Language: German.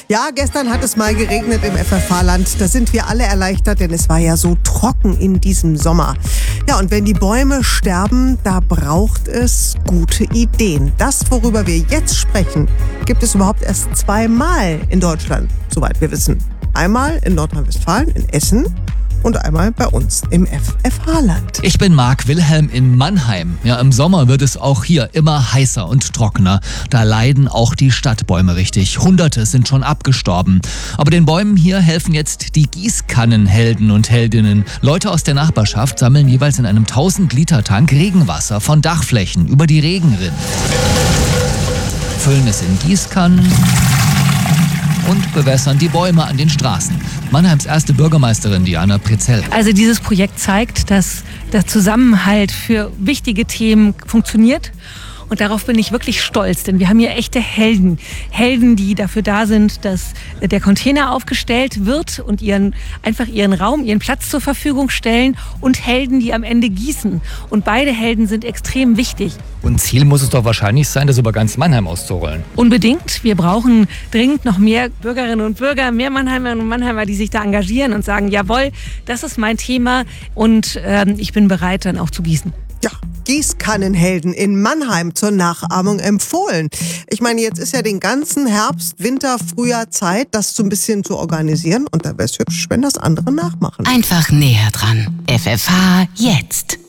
Ja, gestern hat es mal geregnet im FFH-Land. Da sind wir alle erleichtert, denn es war ja so trocken in diesem Sommer. Ja, und wenn die Bäume sterben, da braucht es gute Ideen. Das, worüber wir jetzt sprechen, gibt es überhaupt erst zweimal in Deutschland, soweit wir wissen. Einmal in Nordrhein-Westfalen, in Essen, und einmal bei uns im FFH-Land. Ich bin Marc Wilhelm in Mannheim. Ja, im Sommer wird es auch hier immer heißer und trockener. Da leiden auch die Stadtbäume richtig. Hunderte sind schon abgestorben. Aber den Bäumen hier helfen jetzt die Gießkannenhelden und Heldinnen. Leute aus der Nachbarschaft sammeln jeweils in einem 1000-Liter-Tank Regenwasser von Dachflächen über die Regenrinnen. Füllen es in Gießkannen und bewässern die Bäume an den Straßen. Mannheims erste Bürgermeisterin Diana Prezell. Also dieses Projekt zeigt, dass der Zusammenhalt für wichtige Themen funktioniert. Und darauf bin ich wirklich stolz, denn wir haben hier echte Helden. Helden, die dafür da sind, dass der Container aufgestellt wird und ihren Raum, ihren Platz zur Verfügung stellen, und Helden, die am Ende gießen. Und beide Helden sind extrem wichtig. Und Ziel muss es doch wahrscheinlich sein, das über ganz Mannheim auszurollen. Unbedingt. Wir brauchen dringend noch mehr Bürgerinnen und Bürger, mehr Mannheimerinnen und Mannheimer, die sich da engagieren und sagen, jawohl, das ist mein Thema und ich bin bereit, dann auch zu gießen. Ja, Gießkannenhelden in Mannheim zur Nachahmung empfohlen. Ich meine, jetzt ist ja den ganzen Herbst, Winter, Frühjahr Zeit, das so ein bisschen zu organisieren. Und da wäre es hübsch, wenn das andere nachmachen. Einfach näher dran. FFH jetzt.